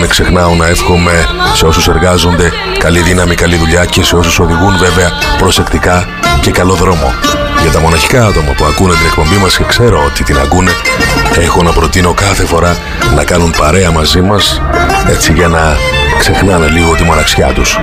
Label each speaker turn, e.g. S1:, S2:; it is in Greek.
S1: δεν ξεχνάω να εύχομαι σε όσους εργάζονται καλή δύναμη, καλή δουλειά και σε όσους οδηγούν βέβαια προσεκτικά και καλό δρόμο. Για τα μοναχικά άτομα που ακούνε την εκπομπή μας και ξέρω ότι την ακούνε, έχω να προτείνω κάθε φορά να κάνουν παρέα μαζί μας, έτσι για να ξεχνάνε λίγο τη μοναξιά τους.